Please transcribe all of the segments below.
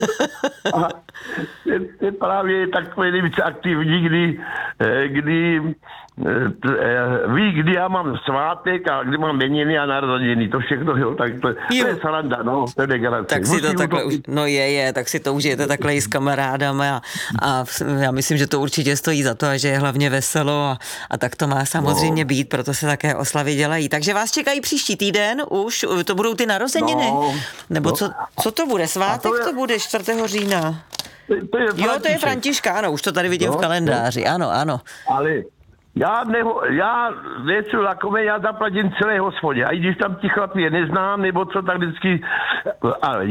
A je právě takový nejvíce aktivní, kdy ví, kdy já mám svátek a kdy mám jmeniny a narozeniny. To všechno, jo, tak to je sranda, no, to je degradace. Tak si to takhle už, no tak si to užijete takhle i s kamarádama a já myslím, že to určitě stojí za to a že je hlavně veselo a tak to má samozřejmě být, proto se také oslavy dělají. Takže vás čekají příští týden už, to budou ty narozeniny? Nebo co to bude? Svátek to bude 4. října. To je Františka, ano, už to tady vidím v kalendáři, ano. Ale já nejsem takový, já zaplatím celé hospodě. A i když tam ti chlapi je neznám, nebo co, tak vždycky, ale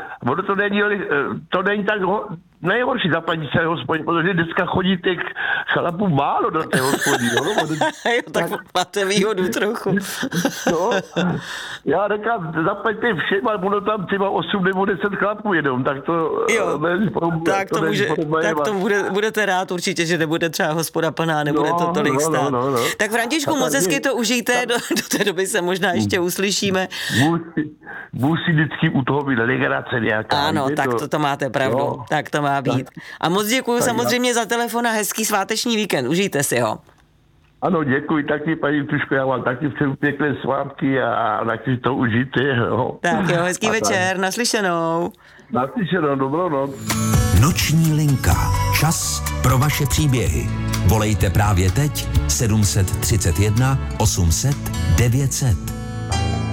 to není tak nejhorší zaplatit celé hospodě, protože dneska chodí těch chlapů málo do té hospody. Tak máte výhodu trochu. No, já říkám, zaplaťte všem, ale budou tam třeba 8 nebo 10 chlapů jenom, tak to není problém. Tak to budete rád určitě, že nebude třeba hospoda plná, nebude to tolik stát. No. Tak Františku, moc hezky to užijte, do té doby se možná ještě uslyšíme. Musí vždycky u toho být legrace nějaká. Ano, tak to máte pravdu, tak to má být. A moc děkuju samozřejmě za telefon a hezký sváteční víkend, užijte si ho. Ano, děkuji taky, paní Tuško, já vám taky přeju pěkné svátky a taky to užijte. Jo. Tak jo, hezký večer, naslyšenou. Naslyšenou, dobrou noc. Noční linka. Čas pro vaše příběhy. Volejte právě teď 731 800 900.